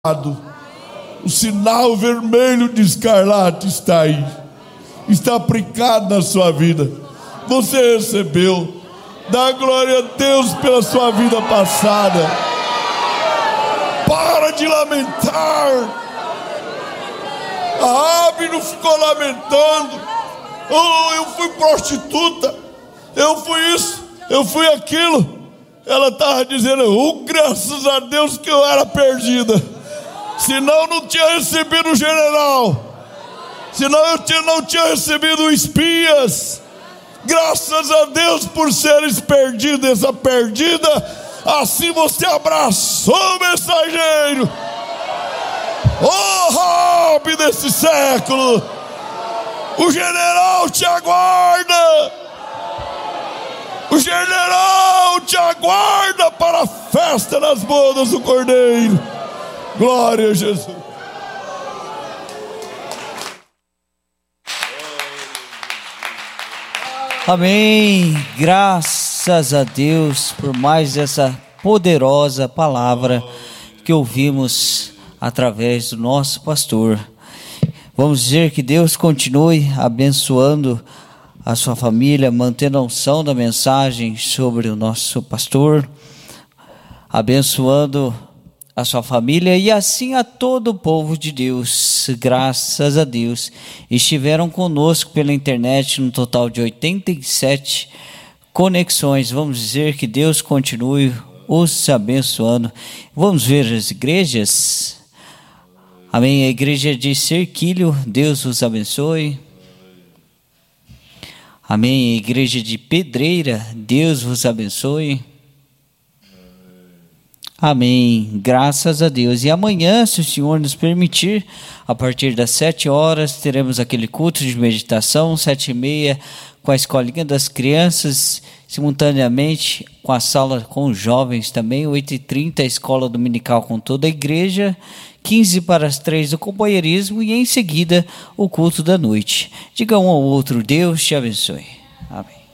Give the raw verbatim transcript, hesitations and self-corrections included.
O sinal vermelho de escarlate está aí, está aplicado na sua vida. Você recebeu. Dá glória a Deus pela sua vida passada. Para de lamentar. A Raabe não ficou lamentando. Oh, eu fui prostituta, eu fui isso, eu fui aquilo. Ela estava dizendo: oh, graças a Deus que eu era perdida, senão não tinha recebido o general, senão eu tinha, não tinha recebido espias. Graças a Deus por seres perdidos, essa perdida. Assim você abraçou o mensageiro. Oh, Raabe desse século, o general te aguarda. O general te aguarda para a festa das bodas do Cordeiro. Glória a Jesus. Amém. Graças a Deus por mais essa poderosa palavra que ouvimos através do nosso pastor. Vamos dizer que Deus continue abençoando a sua família, mantendo a unção da mensagem sobre o nosso pastor, abençoando a sua família e assim a todo o povo de Deus. Graças a Deus, estiveram conosco pela internet no total de oitenta e sete conexões. Vamos dizer que Deus continue os abençoando. Vamos ver as igrejas. Amém. A igreja de Cerquilho, Deus os abençoe. Amém. A igreja de Pedreira, Deus vos abençoe. Amém. Graças a Deus. E amanhã, se o Senhor nos permitir, a partir das sete horas, teremos aquele culto de meditação, sete e meia, com a escolinha das crianças, simultaneamente com a sala com os jovens também, oito e trinta, a escola dominical com toda a igreja, quinze para as três o companheirismo e em seguida o culto da noite. Diga um ao outro: Deus te abençoe. Amém.